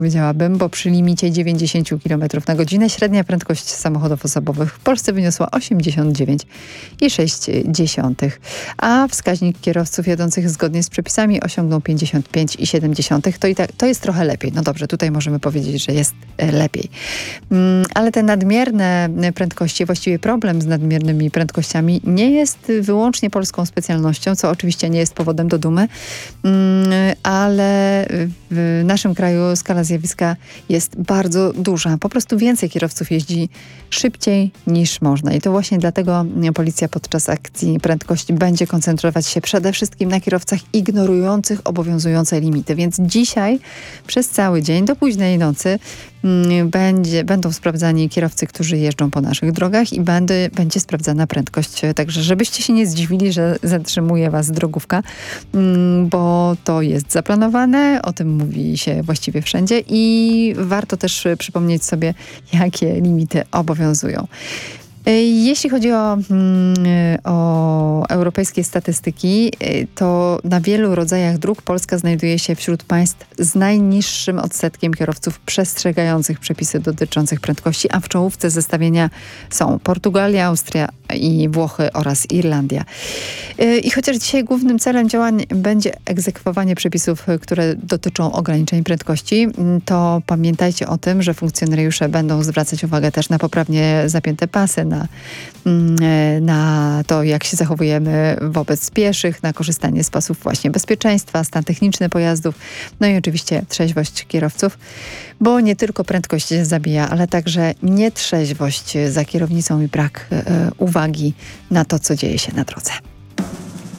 powiedziałabym, bo przy limicie 90 km na godzinę średnia prędkość samochodów osobowych w Polsce wyniosła 89,6, a wskaźnik kierowców jadących zgodnie z przepisami osiągnął 55,7. To jest trochę lepiej. No dobrze, tutaj możemy powiedzieć, że jest lepiej. Ale te nadmierne prędkości, właściwie problem z nadmiernymi prędkościami nie jest wyłącznie polską specjalnością, co oczywiście nie jest powodem do dumy, ale w naszym kraju skala zjawiska jest bardzo duża. Po prostu więcej kierowców jeździ szybciej niż można. I to właśnie dlatego policja podczas akcji prędkości będzie koncentrować się przede wszystkim na kierowcach ignorujących obowiązujące limity. Więc dzisiaj przez cały dzień do późnej nocy będą sprawdzani kierowcy, którzy jeżdżą po naszych drogach i będzie sprawdzana prędkość. Także żebyście się nie zdziwili, że zatrzymuje was drogówka, bo to jest zaplanowane, o tym mówi się właściwie wszędzie i warto też przypomnieć sobie, jakie limity obowiązują. Jeśli chodzi o europejskie statystyki, to na wielu rodzajach dróg Polska znajduje się wśród państw z najniższym odsetkiem kierowców przestrzegających przepisy dotyczących prędkości, a w czołówce zestawienia są Portugalia, Austria i Włochy oraz Irlandia. I chociaż dzisiaj głównym celem działań będzie egzekwowanie przepisów, które dotyczą ograniczeń prędkości, to pamiętajcie o tym, że funkcjonariusze będą zwracać uwagę też na poprawnie zapięte pasy, na to, jak się zachowujemy wobec pieszych, na korzystanie z pasów właśnie bezpieczeństwa, stan techniczny pojazdów, no i oczywiście trzeźwość kierowców, bo nie tylko prędkość zabija, ale także nietrzeźwość za kierownicą i brak uwagi na to, co dzieje się na drodze.